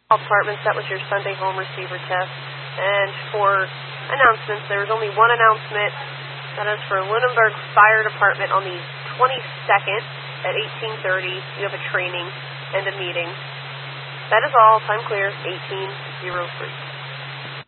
Departments, that was your Sunday home receiver test. And for announcements, there was only one announcement. That is for Lunenburg Fire Department on the 22nd at 18:30. You have a training and a meeting. That is all. Time clear, 18:03.